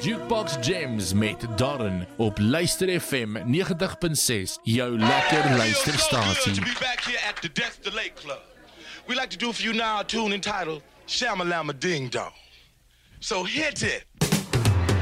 Jukebox Gems met Darren op Luister FM 90.6, jou lekker luisterstasie. To be back here at the Death Delay Club. We like to do for you now a tune entitled Shamalama Ding Dong. So hit it.